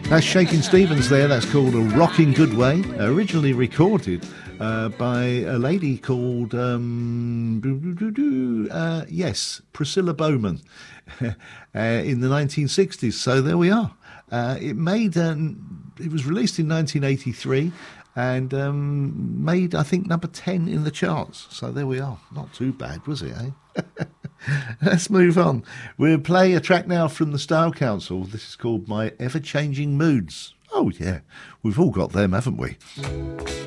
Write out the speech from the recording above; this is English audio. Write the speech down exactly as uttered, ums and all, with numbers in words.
That's Shakin' Stevens there. That's called A Rockin' Good Way, originally recorded uh, by a lady called, um, uh, yes, Priscilla Bowman uh, in the nineteen sixties. So there we are. Uh, it made, um, it was released in nineteen eighty-three and um, made, I think, number ten in the charts. So there we are. Not too bad, was it, eh? Let's move on. We'll play a track now from the Style Council. This is called My Ever-Changing Moods. Oh, yeah. We've all got them, haven't we?